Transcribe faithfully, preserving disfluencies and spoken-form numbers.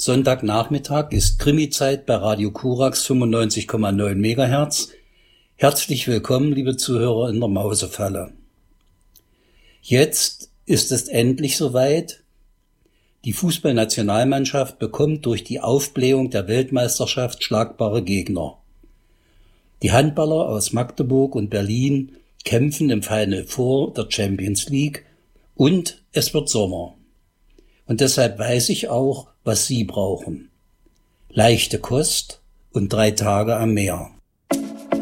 Sonntagnachmittag ist Krimi-Zeit bei Radio Kurax fünfundneunzig Komma neun Megahertz. Herzlich willkommen, liebe Zuhörer, in der Mausefalle. Jetzt ist es endlich soweit. Die Fußballnationalmannschaft bekommt durch die Aufblähung der Weltmeisterschaft schlagbare Gegner. Die Handballer aus Magdeburg und Berlin kämpfen im Final Four der Champions League und es wird Sommer. Und deshalb weiß ich auch, was Sie brauchen. Leichte Kost und drei Tage am Meer.